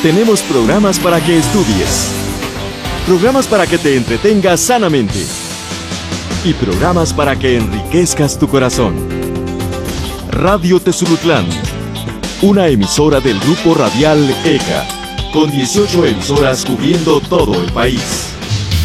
Tenemos programas para que estudies, programas para que te entretengas sanamente y programas para que enriquezcas tu corazón. Radio Tezulutlán, una emisora del Grupo Radial ECA, con 18 emisoras cubriendo todo el país.